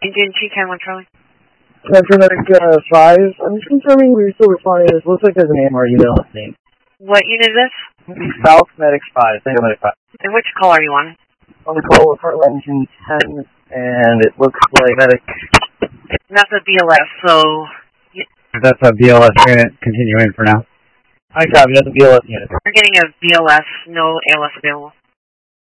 Indian Chicken, one Charlie. Medic 5. I'm just confirming we're still responding to this. Looks like there's a name or email name. What unit is this? South Medic 5. Thank you, Medic 5. And which call are you on? On the call with Heartland Engine 10, and it looks like Medic. And that's a BLS, so... That's a BLS unit. Continue in for now. I copy. That's a BLS unit. We're getting a BLS, no ALS available.